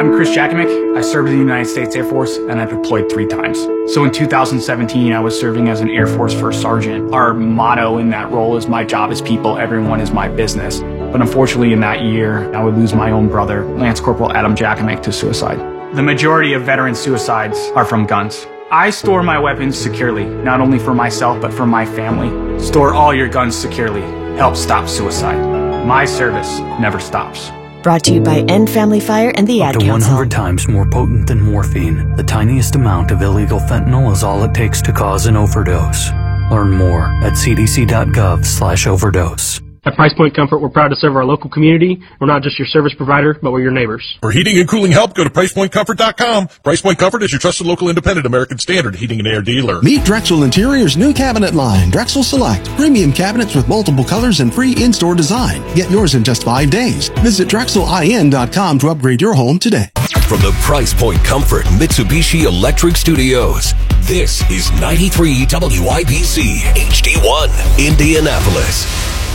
I'm Chris Jakimick. I served in the United States Air Force and I deployed 3 times. So in 2017, I was serving as an Air Force First Sergeant. Our motto in that role is my job is people, everyone is my business. But unfortunately in that year, I would lose my own brother, Lance Corporal Adam Jakimick, to suicide. The majority of veteran suicides are from guns. I store my weapons securely, not only for myself, but for my family. Store all your guns securely. Help stop suicide. My service never stops. Brought to you by End Family Fire and the Ad Council. Up to 100 times more potent than morphine, the tiniest amount of illegal fentanyl is all it takes to cause an overdose. Learn more at cdc.gov/overdose. At Price Point Comfort, we're proud to serve our local community. We're not just your service provider, but we're your neighbors. For heating and cooling help, go to PricePointComfort.com. Price Point Comfort is your trusted local independent American Standard heating and air dealer. Meet Drexel Interior's new cabinet line, Drexel Select. Premium cabinets with multiple colors and free in-store design. Get yours in just 5 days. Visit DrexelIN.com to upgrade your home today. From the Price Point Comfort Mitsubishi Electric Studios, this is 93 WIBC HD1, Indianapolis.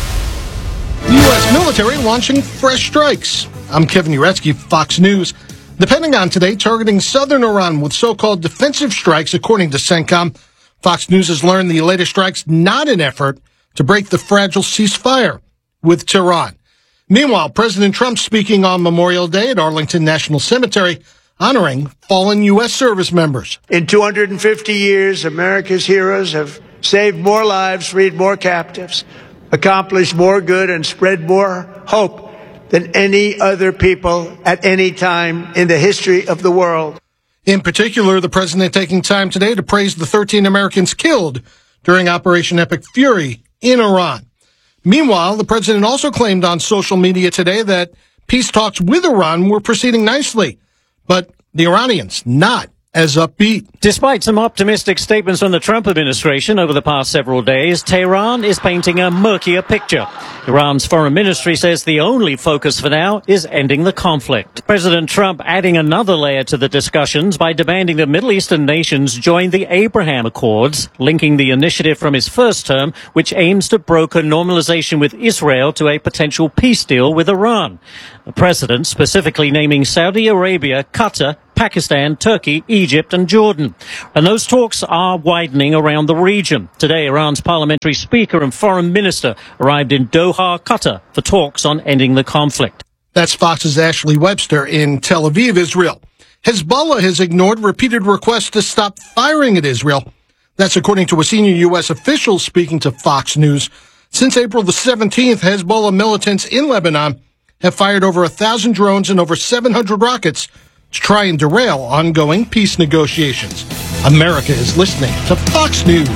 The U.S. military launching fresh strikes. I'm Kevin Uretsky, Fox News. The Pentagon today targeting southern Iran with so-called defensive strikes, according to CENTCOM. Fox News has learned the latest strikes not an effort to break the fragile ceasefire with Tehran. Meanwhile, President Trump speaking on Memorial Day at Arlington National Cemetery, honoring fallen U.S. service members. In 250 years, America's heroes have saved more lives, freed more captives, accomplished more good, and spread more hope than any other people at any time in the history of the world. In particular, the president taking time today to praise the 13 Americans killed during Operation Epic Fury in Iran. Meanwhile, the president also claimed on social media today that peace talks with Iran were proceeding nicely, but the Iranians not as upbeat. Despite some optimistic statements from the Trump administration over the past several days, Tehran is painting a murkier picture. Iran's foreign ministry says the only focus for now is ending the conflict. President Trump adding another layer to the discussions by demanding that Middle Eastern nations join the Abraham Accords, linking the initiative from his first term, which aims to broker normalization with Israel to a potential peace deal with Iran. The president specifically naming Saudi Arabia, Qatar, Pakistan, Turkey, Egypt and Jordan. And those talks are widening around the region. Today, Iran's parliamentary speaker and foreign minister arrived in Doha, Qatar, for talks on ending the conflict. That's Fox's Ashley Webster in Tel Aviv, Israel. Hezbollah has ignored repeated requests to stop firing at Israel. That's according to a senior U.S. official speaking to Fox News. Since April the 17th, Hezbollah militants in Lebanon have fired over 1,000 drones and over 700 rockets to try and derail ongoing peace negotiations. America is listening to Fox News.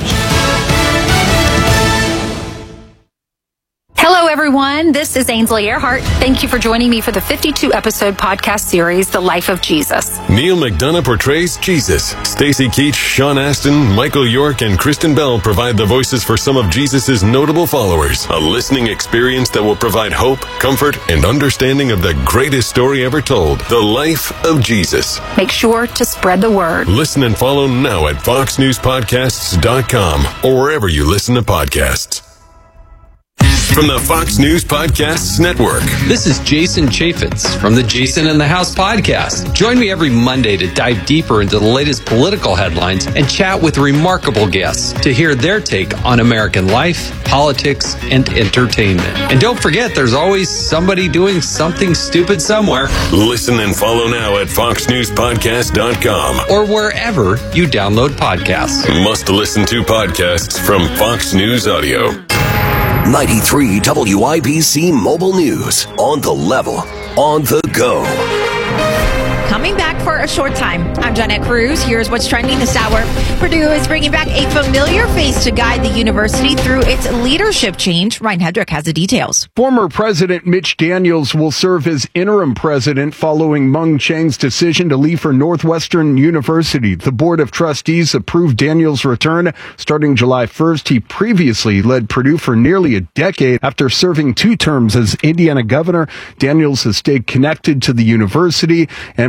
Hello, everyone. This is Ainsley Earhart. Thank you for joining me for the 52-episode podcast series, The Life of Jesus. Neil McDonough portrays Jesus. Stacy Keach, Sean Astin, Michael York, and Kristen Bell provide the voices for some of Jesus' notable followers. A listening experience that will provide hope, comfort, and understanding of the greatest story ever told, The Life of Jesus. Make sure to spread the word. Listen and follow now at foxnewspodcasts.com or wherever you listen to podcasts. From the Fox News Podcasts Network. This is Jason Chaffetz from the Jason in the House podcast. Join me every Monday to dive deeper into the latest political headlines and chat with remarkable guests to hear their take on American life, politics, and entertainment. And don't forget, there's always somebody doing something stupid somewhere. Listen and follow now at foxnewspodcast.com or wherever you download podcasts. Must listen to podcasts from Fox News Audio. 93 WIBC Mobile News. On the level, on the go. Coming back for a short time. I'm Jeanette Cruz. Here's what's trending this hour. Purdue is bringing back a familiar face to guide the university through its leadership change. Ryan Hedrick has the details. Former President Mitch Daniels will serve as interim president following Mung Chiang's decision to leave for Northwestern University. The Board of Trustees approved Daniels' return starting July 1st. He previously led Purdue for nearly a decade. After serving 2 terms as Indiana governor, Daniels has stayed connected to the university and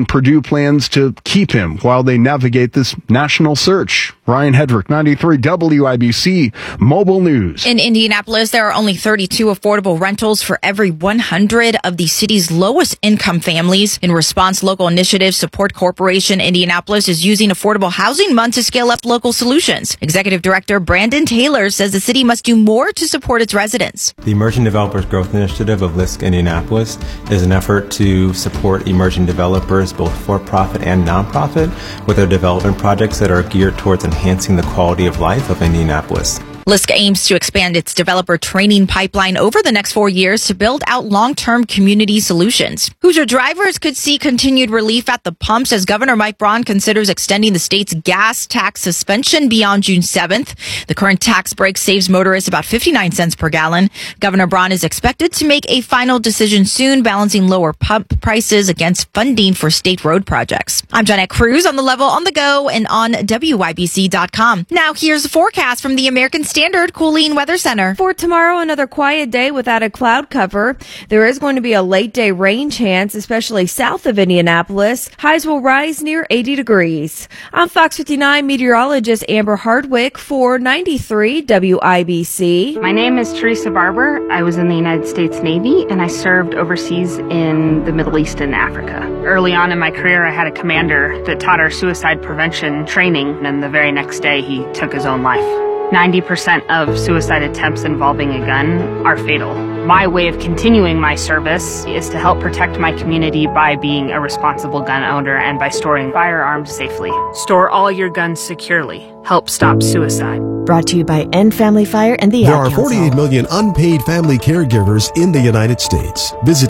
and Purdue plans to keep him while they navigate this national search. Ryan Hedrick, 93 WIBC Mobile News. In Indianapolis, there are only 32 affordable rentals for every 100 of the city's lowest income families. In response, local initiatives Support Corporation Indianapolis is using Affordable Housing Month to scale up local solutions. Executive Director Brandon Taylor says the city must do more to support its residents. The Emerging Developers Growth Initiative of LISC Indianapolis is an effort to support emerging developers, both for-profit and nonprofit, with their development projects that are geared towards enhancing the quality of life of Indianapolis. LISC aims to expand its developer training pipeline over the next 4 years to build out long-term community solutions. Hoosier drivers could see continued relief at the pumps as Governor Mike Braun considers extending the state's gas tax suspension beyond June 7th. The current tax break saves motorists about 59 cents per gallon. Governor Braun is expected to make a final decision soon, balancing lower pump prices against funding for state road projects. I'm Jeanette Cruz on The Level, on the go, and on WYBC.com. Now here's the forecast from the American Standard Cooling Weather Center. For tomorrow, another quiet day without a cloud cover. There is going to be a late day rain chance, especially south of Indianapolis. Highs will rise near 80 degrees. I'm Fox 59 meteorologist Amber Hardwick for 93 WIBC. My name is Teresa Barber. I was in the United States Navy and I served overseas in the Middle East and Africa. Early on in my career, I had a commander that taught our suicide prevention training, and the very next day he took his own life. 90% of suicide attempts involving a gun are fatal. My way of continuing my service is to help protect my community by being a responsible gun owner and by storing firearms safely. Store all your guns securely. Help stop suicide. Brought to you by End Family Fire and the There Ad are Council. 48 million unpaid family caregivers in the United States. Visit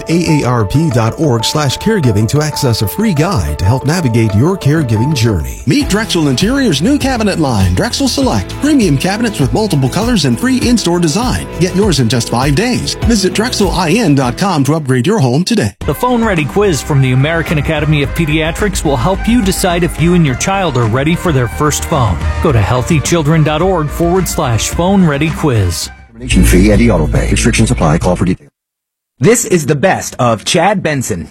aarp.org/caregiving to access a free guide to help navigate your caregiving journey. Meet Drexel Interior's new cabinet line, Drexel Select. Premium cabinets with multiple colors and free in-store design. Get yours in just 5 days. Visit DrexelIN.com to upgrade your home today. The Phone Ready quiz from the American Academy of Pediatrics will help you decide if you and your child are ready for their first phone. Go to healthychildren.org/phone ready quiz. Termination fee, Eddie Auto Pay. Restrictions apply. Call for details. This is the best of Chad Benson.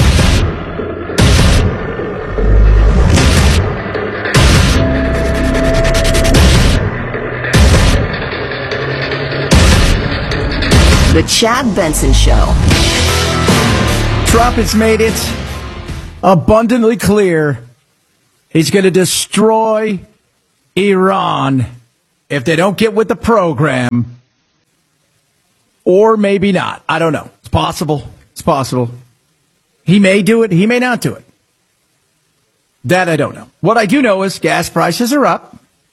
The Chad Benson Show. Trump has made it abundantly clear he's going to destroy Iran if they don't get with the program, or maybe not. I don't know. It's possible. It's possible. He may do it. He may not do it. That I don't know. What I do know is gas prices are up.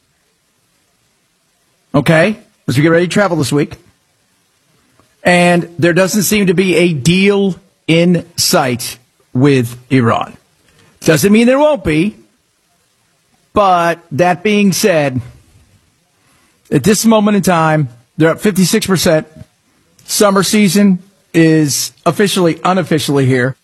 Okay? As we get ready to travel this week. And there doesn't seem to be a deal in sight with Iran. Doesn't mean there won't be. But that being said, at this moment in time, they're up 56%. Summer season is unofficially here.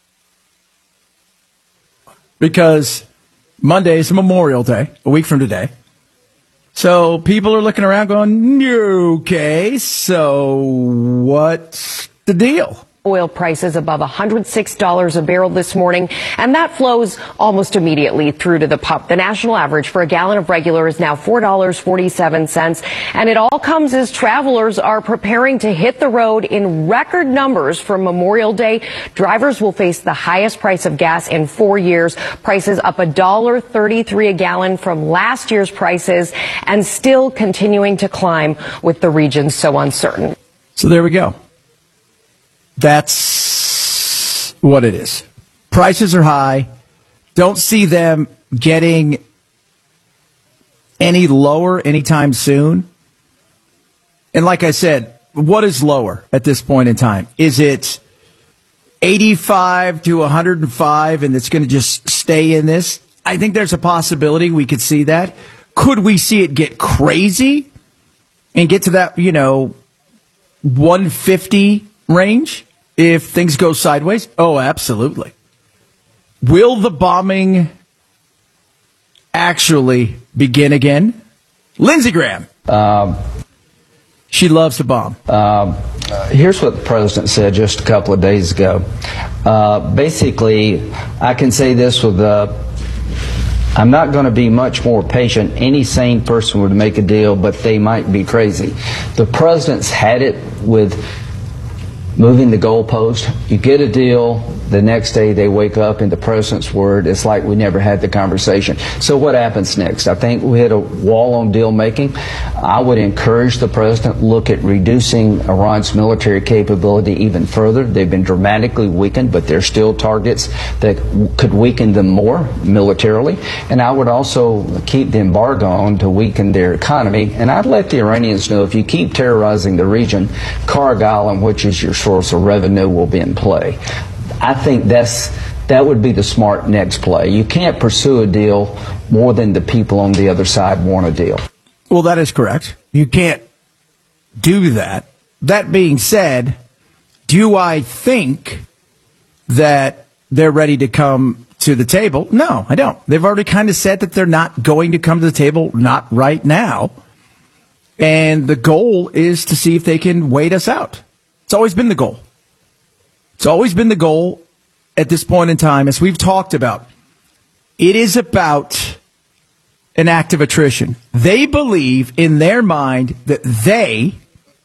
Because Monday is Memorial Day, a week from today. So people are looking around going, okay, so what's the deal? Oil prices above $106 a barrel this morning, and that flows almost immediately through to the pump. The national average for a gallon of regular is now $4.47, and it all comes as travelers are preparing to hit the road in record numbers for Memorial Day. Drivers will face the highest price of gas in 4 years, prices up $1.33 a gallon from last year's prices, and still continuing to climb with the region so uncertain. So there we go. That's what it is. Prices are high. Don't see them getting any lower anytime soon. And like I said, what is lower at this point in time? Is it 85 to 105 and it's going to just stay in this? I think there's a possibility we could see that. Could we see it get crazy and get to that, 150 range if things go sideways? Oh, absolutely. Will the bombing actually begin again? Lindsey Graham. She loves to bomb. Here's what the president said just a couple of days ago. Basically, I can say this with I'm not going to be much more patient. Any sane person would make a deal, but they might be crazy. The president's had it with moving the goalpost. You get a deal, the next day they wake up, and the president's word, it's like we never had the conversation. So what happens next? I think we hit a wall on deal making. I would encourage the president look at reducing Iran's military capability even further. They've been dramatically weakened, but there's still targets that could weaken them more militarily. And I would also keep the embargo on to weaken their economy. And I'd let the Iranians know, if you keep terrorizing the region, Carg Island, which is your source of revenue, will be in play. I think that would be the smart next play. You can't pursue a deal more than the people on the other side want a deal. Well, that is correct. You can't do that. That being said, do I think that they're ready to come to the table? No, I don't. They've already kind of said that they're not going to come to the table, not right now. And the goal is to see if they can wait us out. It's always been the goal. It's always been the goal at this point in time, as we've talked about. It is about an act of attrition. They believe in their mind that they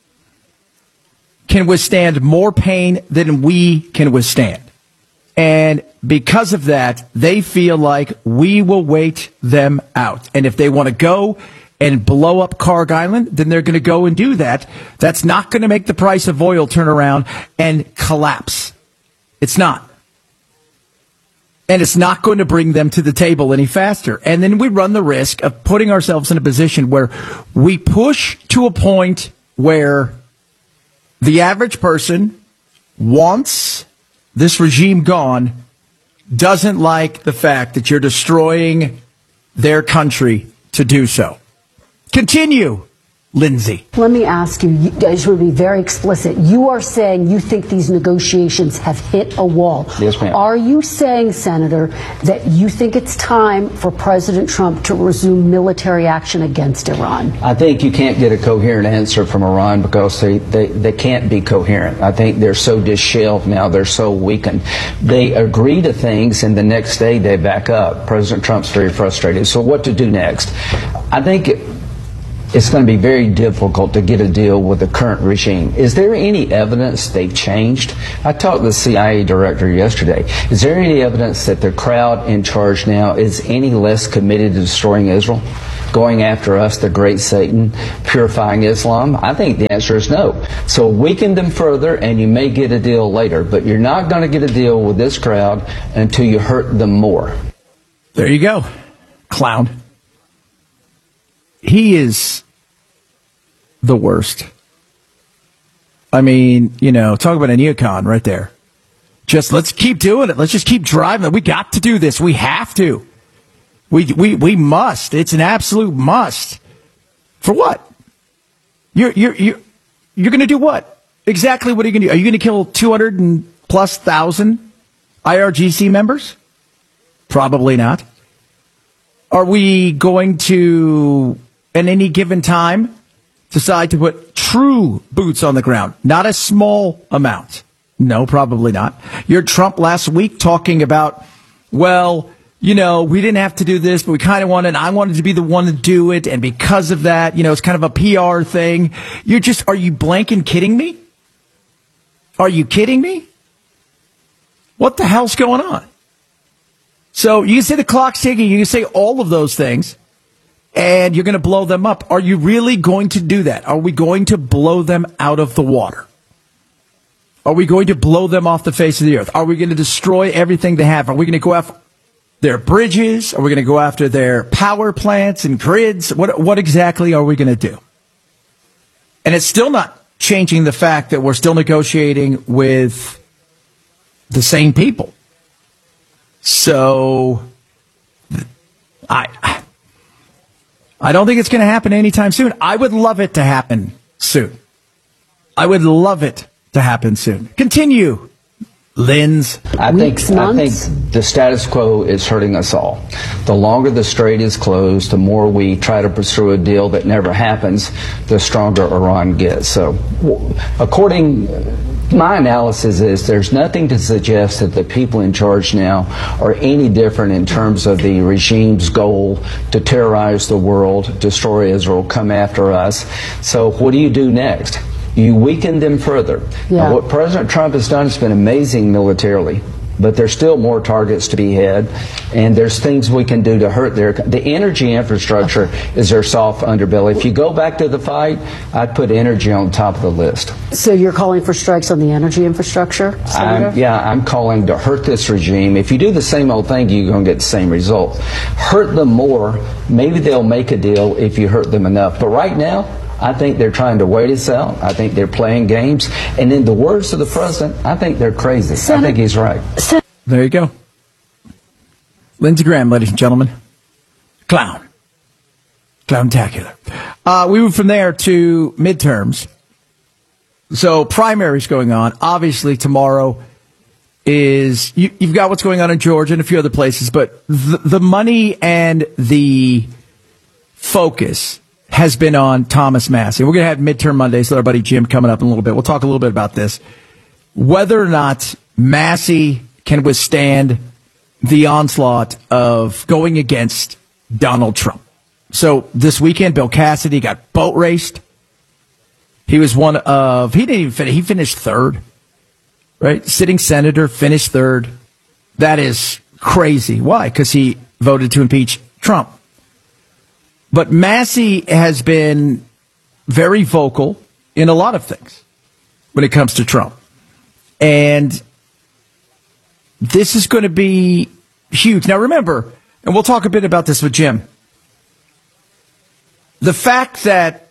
can withstand more pain than we can withstand. And because of that, they feel like we will wait them out. And if they want to go and blow up Carg Island, then they're going to go and do that. That's not going to make the price of oil turn around and collapse. It's not. And it's not going to bring them to the table any faster. And then we run the risk of putting ourselves in a position where we push to a point where the average person wants this regime gone, doesn't like the fact that you're destroying their country to do so. Continue, Lindsay. Let me ask you, I just want to be very explicit. You are saying you think these negotiations have hit a wall. Yes, ma'am. Are you saying, Senator, that you think it's time for President Trump to resume military action against Iran? I think you can't get a coherent answer from Iran because they can't be coherent. I think they're so disheveled now. They're so weakened. They agree to things, and the next day they back up. President Trump's very frustrated. So what to do next? I think it's going to be very difficult to get a deal with the current regime. Is there any evidence they've changed? I talked to the CIA director yesterday. Is there any evidence that the crowd in charge now is any less committed to destroying Israel, going after us, the great Satan, purifying Islam? I think the answer is no. So weaken them further and you may get a deal later, but you're not going to get a deal with this crowd until you hurt them more. There you go, clown. He is the worst. I mean, talk about a neocon right there. Just let's keep doing it. Let's just keep driving. We got to do this. We have to. We must. It's an absolute must. For what? You're going to do what? Exactly what are you going to do? Are you going to kill 200,000+ IRGC members? Probably not. Are we going to, at any given time, decide to put true boots on the ground? Not a small amount. No, probably not. You heard Trump last week talking about, well, we didn't have to do this, but we kind of wanted, I wanted to be the one to do it. And because of that, it's kind of a PR thing. Are you blanking kidding me? Are you kidding me? What the hell's going on? So you can say the clock's ticking. You can say all of those things, and you're going to blow them up. Are you really going to do that? Are we going to blow them out of the water? Are we going to blow them off the face of the earth? Are we going to destroy everything they have? Are we going to go after their bridges? Are we going to go after their power plants and grids? What exactly are we going to do? And it's still not changing the fact that we're still negotiating with the same people. So I don't think it's going to happen anytime soon. I would love it to happen soon. I would love it to happen soon. Continue, Lens? I think the status quo is hurting us all. The longer the strait is closed, the more we try to pursue a deal that never happens, the stronger Iran gets. So, my analysis is there's nothing to suggest that the people in charge now are any different in terms of the regime's goal to terrorize the world, destroy Israel, come after us. So what do you do next? You weaken them further. Yeah. Now, what President Trump has done has been amazing militarily, but there's still more targets to be had, and there's things we can do to hurt the energy infrastructure is their soft underbelly. If you go back to the fight, I'd put energy on top of the list. So you're calling for strikes on the energy infrastructure, Senator? I'm calling to hurt this regime. If you do the same old thing, you're going to get the same result. Hurt them more, maybe they'll make a deal if you hurt them enough. But right now, I think they're trying to wait us out. I think they're playing games. And in the words of the president, I think they're crazy. I think he's right. There you go. Lindsey Graham, ladies and gentlemen. Clown. Clowntacular. We move from there to midterms. So primaries going on. Obviously, tomorrow is, you've got what's going on in Georgia and a few other places, but the money and the focus has been on Thomas Massie. We're going to have midterm Mondays with our buddy Jim coming up in a little bit. We'll talk a little bit about this. Whether or not Massie can withstand the onslaught of going against Donald Trump. So this weekend, Bill Cassidy got boat raced. He was he didn't even finish, he finished third, right? Sitting senator, finished third. That is crazy. Why? Because he voted to impeach Trump. But Massie has been very vocal in a lot of things when it comes to Trump. And this is going to be huge. Now, remember, and we'll talk a bit about this with Jim, the fact that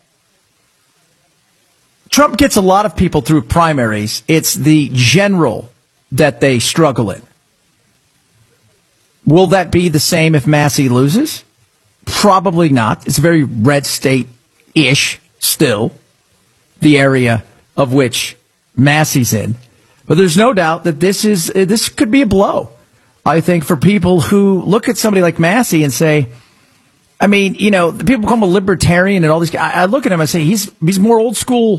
Trump gets a lot of people through primaries, it's the general that they struggle in. Will that be the same if Massie loses? Probably not. It's a very red state-ish still, the area of which Massie's in. But there's no doubt that this could be a blow, I think, for people who look at somebody like Massie and say, I mean, the people call him a libertarian and all these guys. I look at him and say he's more old school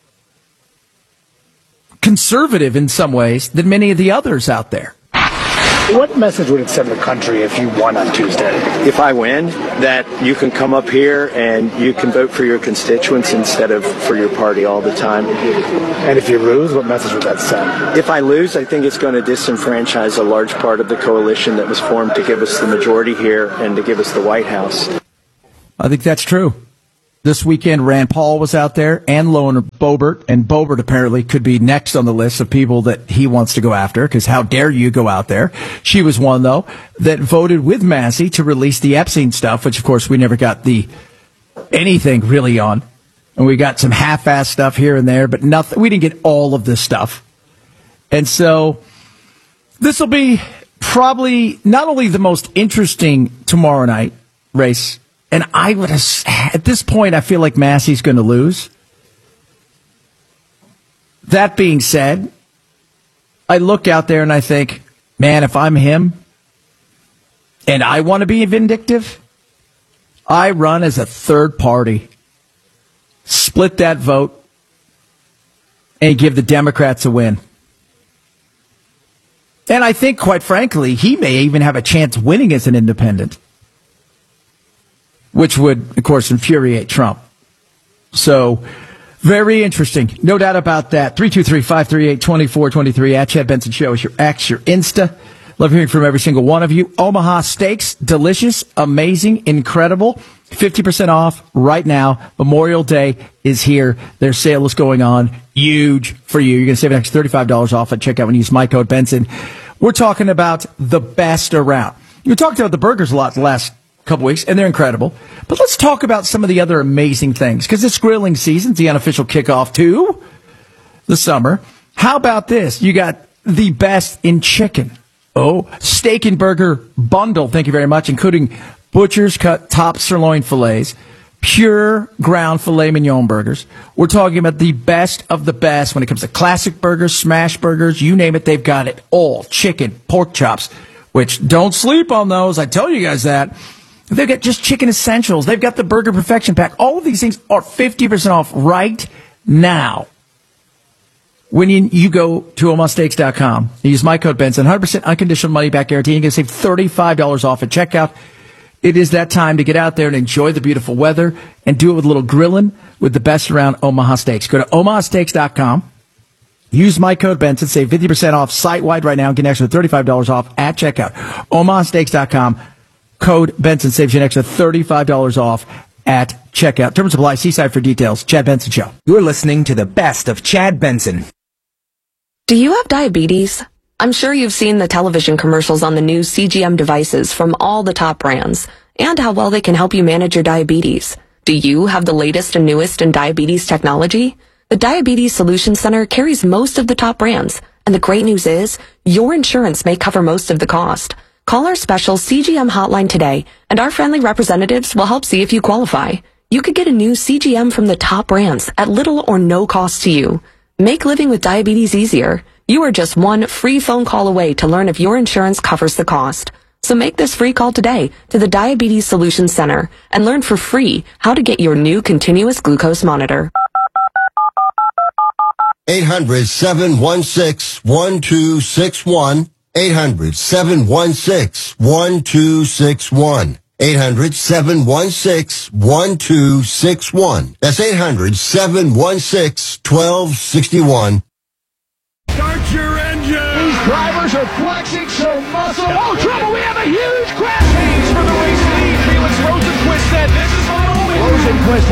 conservative in some ways than many of the others out there. What message would it send the country if you won on Tuesday? If I win, that you can come up here and you can vote for your constituents instead of for your party all the time. And if you lose, what message would that send? If I lose, I think it's going to disenfranchise a large part of the coalition that was formed to give us the majority here and to give us the White House. I think that's true. This weekend, Rand Paul was out there, and Loan Boebert, and Boebert apparently could be next on the list of people that he wants to go after, because how dare you go out there? She was one, though, that voted with Massie to release the Epstein stuff, which, of course, we never got anything really on. And we got some half-assed stuff here and there, but nothing. We didn't get all of this stuff. And so this will be probably not only the most interesting tomorrow night race, and I would have, at this point, I feel like Massie's going to lose. That being said, I look out there and I think, man, if I'm him and I want to be vindictive, I run as a third party, split that vote, and give the Democrats a win. And I think, quite frankly, he may even have a chance winning as an independent, which would, of course, infuriate Trump. So, very interesting. No doubt about that. 323-538-2423 at Chad Benson Show is your X, your Insta. Love hearing from every single one of you. Omaha Steaks, delicious, amazing, incredible. 50% off right now. Memorial Day is here. Their sale is going on. Huge for you. You're going to save an extra $35 off at checkout when you use my code Benson. We're talking about the best around. You talked about the burgers a lot the last couple weeks, and they're incredible. But let's talk about some of the other amazing things, because it's grilling season, the unofficial kickoff to the summer. How about this? You got the best in chicken. Oh, steak and burger bundle, thank you very much, including butcher's cut top sirloin fillets, pure ground filet mignon burgers. We're talking about the best of the best when it comes to classic burgers, smash burgers, you name it, they've got it all. Chicken, pork chops, which don't sleep on those. I tell you guys that. They've got just chicken essentials. They've got the Burger Perfection Pack. All of these things are 50% off right now. When you go to omahasteaks.com, you use my code Benson, 100% unconditional money back guarantee. You're going to save $35 off at checkout. It is that time to get out there and enjoy the beautiful weather and do it with a little grilling with the best around Omaha Steaks. Go to omahasteaks.com. Use my code Benson. Save 50% off site-wide right now and get an extra $35 off at checkout. omahasteaks.com. Code Benson saves you an extra $35 off at checkout. Terms apply. See site for details. Chad Benson Show. You're listening to the best of Chad Benson. Do you have diabetes? I'm sure you've seen the television commercials on the new CGM devices from all the top brands and how well they can help you manage your diabetes. Do you have the latest and newest in diabetes technology? The Diabetes Solutions Center carries most of the top brands, and the great news is your insurance may cover most of the cost. Call our special CGM hotline today, and our friendly representatives will help see if you qualify. You could get a new CGM from the top brands at little or no cost to you. Make living with diabetes easier. You are just one free phone call away to learn if your insurance covers the cost. So make this free call today to the Diabetes Solutions Center and learn for free how to get your new continuous glucose monitor. 800-716-1261. 800-716-1261. 800-716-1261. That's 800-716-1261. Start your engine! These drivers are flexing some muscle. Oh, trouble! We have a huge crash! Change for the race lead. Felix Rosenquist said, "This is my only." Rosenquist